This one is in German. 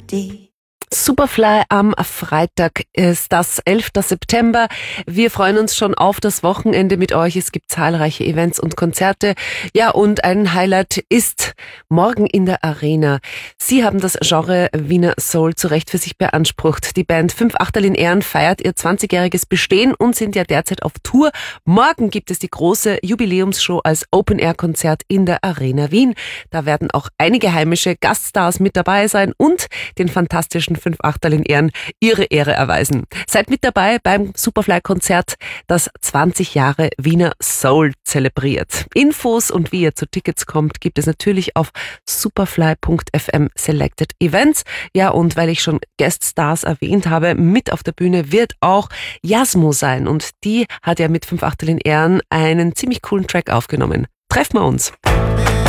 empty. Superfly am Freitag ist das 11. September. Wir freuen uns schon auf das Wochenende mit euch. Es gibt zahlreiche Events und Konzerte. Ja, und ein Highlight ist morgen in der Arena. Sie haben das Genre Wiener Soul zu Recht für sich beansprucht. Die Band 5 Achtel in Ehren feiert ihr 20-jähriges Bestehen und sind ja derzeit auf Tour. Morgen gibt es die große Jubiläumsshow als Open-Air-Konzert in der Arena Wien. Da werden auch einige heimische Gaststars mit dabei sein und den fantastischen 5 Achtel in Ehren ihre Ehre erweisen. Seid mit dabei beim Superfly-Konzert, das 20 Jahre Wiener Soul zelebriert. Infos und wie ihr zu Tickets kommt, gibt es natürlich auf superfly.fm Selected Events. Ja, und weil ich schon Gueststars erwähnt habe, mit auf der Bühne wird auch Jasmo sein. Und die hat ja mit 5 Achtel in Ehren einen ziemlich coolen Track aufgenommen. Treffen wir uns!